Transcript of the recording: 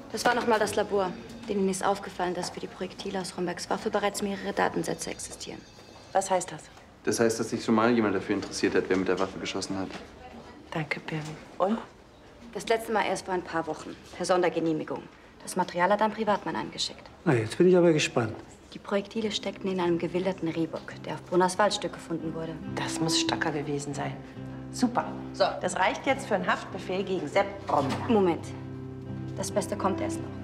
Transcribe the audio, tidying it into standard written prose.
Das war noch mal das Labor. Denen ist aufgefallen, dass für die Projektile aus Rombergs Waffe bereits mehrere Datensätze existieren. Was heißt das? Das heißt, dass sich schon mal jemand dafür interessiert hat, wer mit der Waffe geschossen hat. Danke, Birgit. Und? Das letzte Mal erst vor ein paar Wochen. Per Sondergenehmigung. Das Material hat ein Privatmann angeschickt. Na, jetzt bin ich aber gespannt. Die Projektile steckten in einem gewilderten Rehbock, der auf Brunners Waldstück gefunden wurde. Das muss Stacker gewesen sein. Super. So, das reicht jetzt für einen Haftbefehl gegen Sepp Bromberg. Moment. Das Beste kommt erst noch.